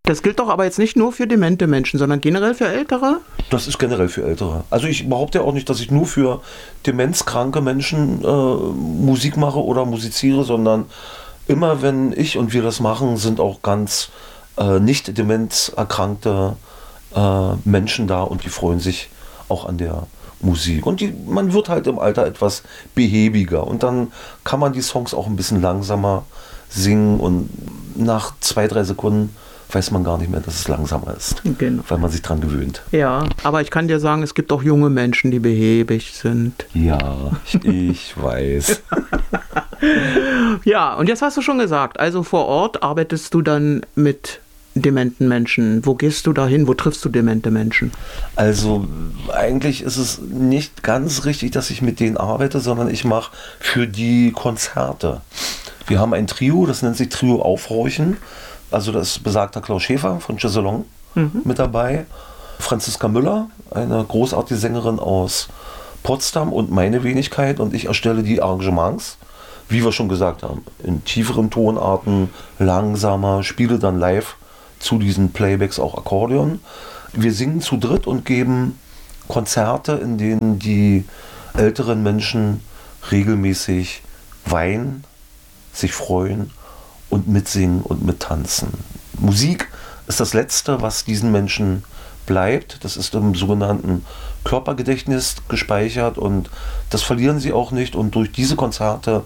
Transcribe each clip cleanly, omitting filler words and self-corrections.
Das gilt doch aber jetzt nicht nur für demente Menschen, sondern generell für Ältere? Das ist generell für Ältere. Also ich behaupte ja auch nicht, dass ich nur für demenzkranke Menschen Musik mache oder musiziere, sondern immer wenn ich und wir das machen, sind auch ganz nicht demenzerkrankte Menschen da und die freuen sich auch an der Musik. Und man wird halt im Alter etwas behäbiger und dann kann man die Songs auch ein bisschen langsamer singen und nach 2-3 Sekunden weiß man gar nicht mehr, dass es langsamer ist, Genau. weil man sich dran gewöhnt. Ja, aber ich kann dir sagen, es gibt auch junge Menschen, die behäbig sind. Ja, ich weiß. Ja, und jetzt hast du schon gesagt, also vor Ort arbeitest du dann mit dementen Menschen. Wo gehst du da hin? Wo triffst du demente Menschen? Also eigentlich ist es nicht ganz richtig, dass ich mit denen arbeite, sondern ich mache für die Konzerte. Wir haben ein Trio, das nennt sich Trio Aufhorchen. Also da ist besagter Klaus Schäfer von Chaiselong mit dabei. Franziska Müller, eine großartige Sängerin aus Potsdam und meine Wenigkeit. Und ich erstelle die Arrangements, wie wir schon gesagt haben, in tieferen Tonarten, langsamer, spiele dann live zu diesen Playbacks auch Akkordeon. Wir singen zu dritt und geben Konzerte, in denen die älteren Menschen regelmäßig weinen, sich freuen und mitsingen und mittanzen. Musik ist das Letzte, was diesen Menschen bleibt. Das ist im sogenannten Körpergedächtnis gespeichert und das verlieren sie auch nicht. Und durch diese Konzerte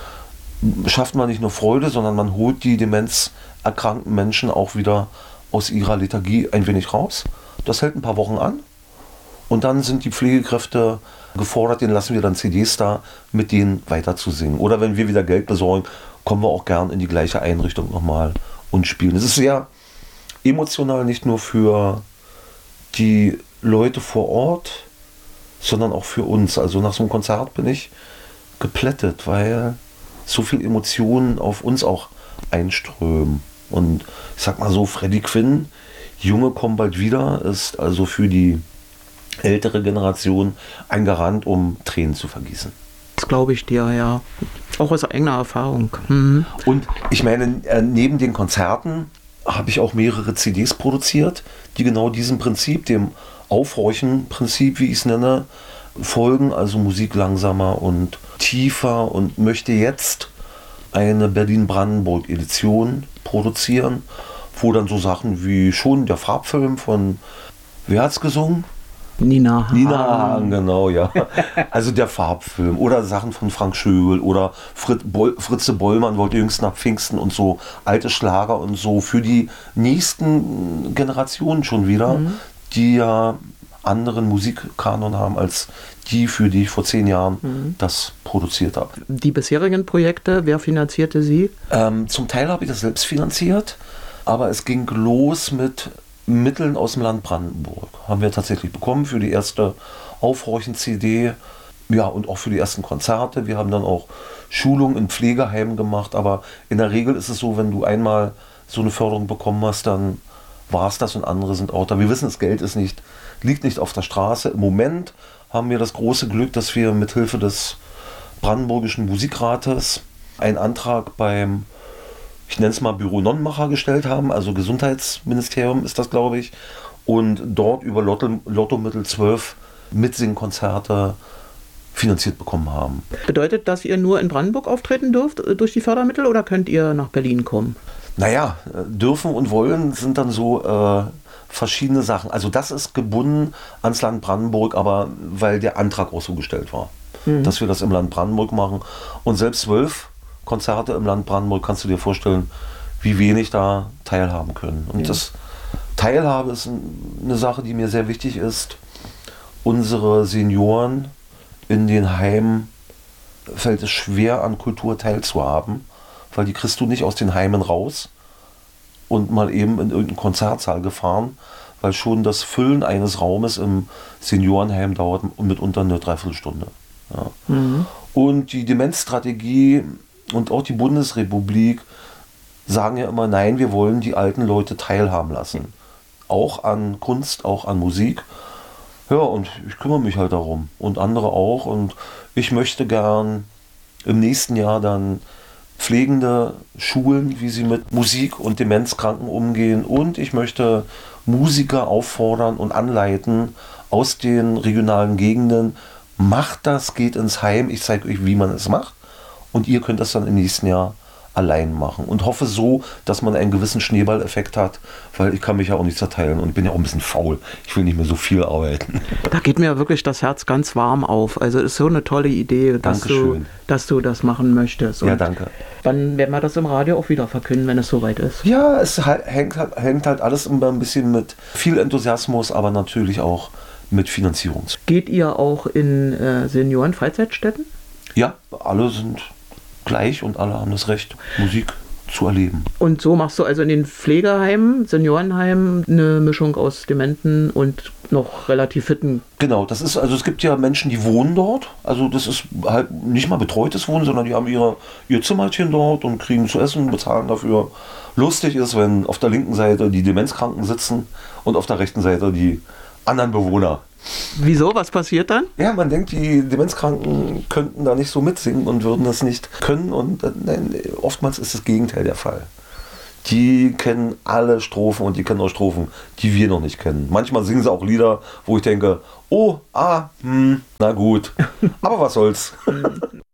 schafft man nicht nur Freude, sondern man holt die demenzerkrankten Menschen auch wieder aus ihrer Lethargie ein wenig raus. Das hält ein paar Wochen an und dann sind die Pflegekräfte gefordert, denen lassen wir dann CDs da, mit denen weiter zu singen. Oder wenn wir wieder Geld besorgen, kommen wir auch gern in die gleiche Einrichtung nochmal und spielen. Es ist sehr emotional, nicht nur für die Leute vor Ort, sondern auch für uns. Also nach so einem Konzert bin ich geplättet, weil so viel Emotionen auf uns auch einströmen. Und ich sag mal so, Freddie Quinn, Junge kommen bald wieder, ist also für die ältere Generation ein Garant, um Tränen zu vergießen. Das glaube ich dir, ja. Auch aus eigener Erfahrung. Mhm. Und ich meine, neben den Konzerten habe ich auch mehrere CDs produziert, die genau diesem Prinzip, dem Aufhorchen-Prinzip, wie ich es nenne, folgen. Also Musik langsamer und tiefer und möchte jetzt eine Berlin-Brandenburg-Edition produzieren, wo dann so Sachen wie schon der Farbfilm von, wer hat's gesungen? Nina Hagen, genau, ja. Also der Farbfilm oder Sachen von Frank Schöbel oder Fritze Bollmann wollte jüngst nach Pfingsten und so alte Schlager und so für die nächsten Generationen schon wieder, die ja anderen Musikkanon haben als die, für die ich vor 10 Jahren das produziert habe. Die bisherigen Projekte, wer finanzierte sie? Zum Teil habe ich das selbst finanziert, aber es ging los mit Mitteln aus dem Land Brandenburg. Haben wir tatsächlich bekommen für die erste Aufhorchen-CD, ja, und auch für die ersten Konzerte. Wir haben dann auch Schulungen in Pflegeheimen gemacht, aber in der Regel ist es so, wenn du einmal so eine Förderung bekommen hast, dann war es das und andere sind auch da. Wir wissen, das Geld liegt nicht auf der Straße. Im Moment haben wir das große Glück, dass wir mit Hilfe des Brandenburgischen Musikrates einen Antrag beim, ich nenne es mal Büro Nonnenmacher gestellt haben, also Gesundheitsministerium ist das, glaube ich, und dort über Lottomittel 12 Mitsingkonzerte finanziert bekommen haben. Bedeutet, dass ihr nur in Brandenburg auftreten dürft durch die Fördermittel oder könnt ihr nach Berlin kommen? Naja, dürfen und wollen sind dann so verschiedene Sachen. Also das ist gebunden ans Land Brandenburg, aber weil der Antrag auch so gestellt war, dass wir das im Land Brandenburg machen. Und selbst 12 Konzerte im Land Brandenburg, kannst du dir vorstellen, wie wenig da teilhaben können. Und das Teilhabe ist eine Sache, die mir sehr wichtig ist. Unsere Senioren in den Heimen fällt es schwer, an Kultur teilzuhaben, weil die kriegst du nicht aus den Heimen raus und mal eben in irgendeinen Konzertsaal gefahren, weil schon das Füllen eines Raumes im Seniorenheim dauert mitunter eine Dreiviertelstunde. Ja. Und die Demenzstrategie und auch die Bundesrepublik sagen ja immer, nein, wir wollen die alten Leute teilhaben lassen. Auch an Kunst, auch an Musik. Ja, und ich kümmere mich halt darum. Und andere auch. Und ich möchte gern im nächsten Jahr dann Pflegende schulen, wie sie mit Musik und Demenzkranken umgehen. Und ich möchte Musiker auffordern und anleiten aus den regionalen Gegenden. Macht das, geht ins Heim, ich zeige euch, wie man es macht. Und ihr könnt das dann im nächsten Jahr allein machen. Und hoffe so, dass man einen gewissen Schneeballeffekt hat, weil ich kann mich ja auch nicht zerteilen und bin ja auch ein bisschen faul. Ich will nicht mehr so viel arbeiten. Da geht mir wirklich das Herz ganz warm auf. Also ist so eine tolle Idee, dass du das machen möchtest. Und ja, danke. wann werden wir das im Radio auch wieder verkünden, wenn es soweit ist? Ja, es hängt halt alles immer ein bisschen mit viel Enthusiasmus, aber natürlich auch mit Finanzierung. Geht ihr auch in Senioren-Freizeitstätten? Ja, alle sind gleich und alle haben das Recht, Musik zu erleben. Und so machst du also in den Pflegeheimen, Seniorenheimen eine Mischung aus Dementen und noch relativ fitten. Genau, das ist, also es gibt ja Menschen, die wohnen dort. Also das ist halt nicht mal betreutes Wohnen, sondern die haben ihr Zimmerchen dort und kriegen zu essen, bezahlen dafür. Lustig ist, wenn auf der linken Seite die Demenzkranken sitzen und auf der rechten Seite die anderen Bewohner. Wieso? Was passiert dann? Ja, man denkt, die Demenzkranken könnten da nicht so mitsingen und würden das nicht können. Und nein, oftmals ist das Gegenteil der Fall. Die kennen alle Strophen und die kennen auch Strophen, die wir noch nicht kennen. Manchmal singen sie auch Lieder, wo ich denke, oh, na gut, aber was soll's.